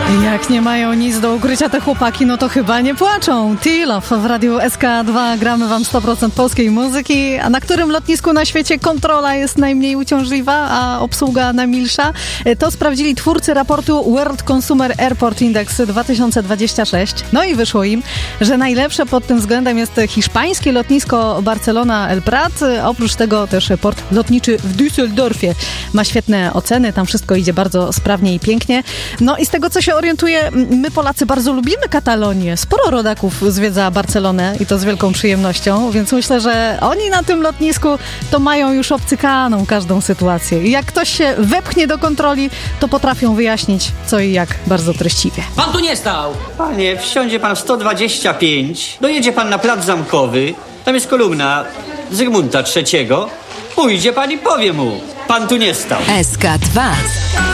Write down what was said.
Jak nie mają nic do ukrycia te chłopaki, no to chyba nie płaczą. T-Love w radiu SK2 gramy wam 100% polskiej muzyki. A na którym lotnisku na świecie kontrola jest najmniej uciążliwa, a obsługa najmilsza? To sprawdzili twórcy raportu World Consumer Airport Index 2026. No i wyszło im, że najlepsze pod tym względem jest hiszpańskie lotnisko Barcelona El Prat. Oprócz tego też port lotniczy w Düsseldorfie ma świetne oceny. Tam wszystko idzie bardzo sprawnie i pięknie. No i z tego, co się orientuję, my Polacy bardzo lubimy Katalonię. Sporo rodaków zwiedza Barcelonę i to z wielką przyjemnością, więc myślę, że oni na tym lotnisku to mają już obcykaną każdą sytuację. I jak ktoś się wepchnie do kontroli, to potrafią wyjaśnić co i jak bardzo treściwie. Pan tu nie stał! Panie, wsiądzie pan w 125, dojedzie pan na plac Zamkowy, tam jest kolumna Zygmunta III, pójdzie pan i powie mu, pan tu nie stał. SK2